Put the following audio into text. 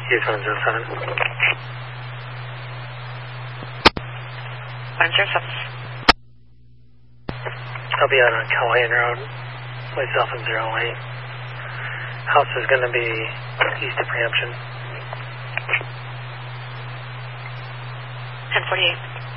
Use 107. 107. I'll be out on Callahan Road, myself in 08. House is going to be east of Preemption. 1048.